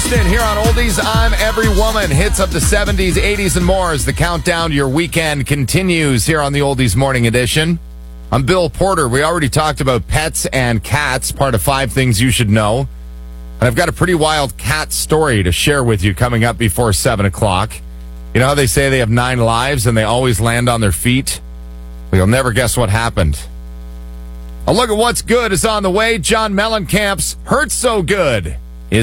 Instant here on Oldies. I'm Every Woman. Hits of the 70s, 80s, and more as the countdown to your weekend continues here on the Oldies Morning Edition. I'm Bill Porter. We already talked about pets and cats, part of 5 things you should know. And I've got a pretty wild cat story to share with you coming up before 7 o'clock. You know how they say they have 9 lives and they always land on their feet? Well, you'll never guess what happened. A look at what's good is on the way. John Mellencamp's Hurt So Good.